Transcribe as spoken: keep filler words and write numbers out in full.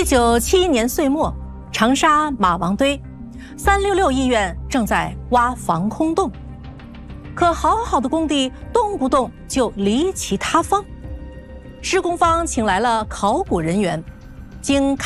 九七一年岁末，长沙马王堆三六六医院正在挖防空洞，可好好的工地动不动就离奇塌方。施工方请来了考古人员，经